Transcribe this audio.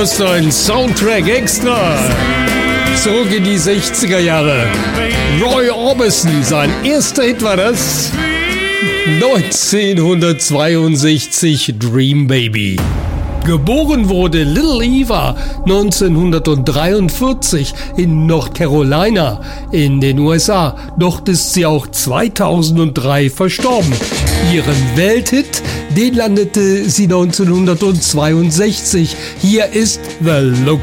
Blockbuster, ein Soundtrack extra. Zurück in die 60er Jahre. Roy Orbison, sein erster Hit war das. 1962 Dream Baby. Geboren wurde Little Eva 1943 in North Carolina in den USA. Dort ist sie auch 2003 verstorben. Ihren Welthit, den landete sie 1962. Hier ist The Look